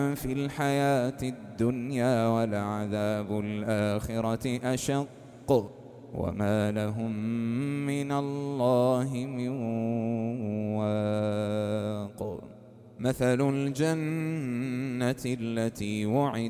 في الحياة الدنيا ولعذاب الآخرة أشق وما لهم من الله من واق. مثل الجنة التي وعد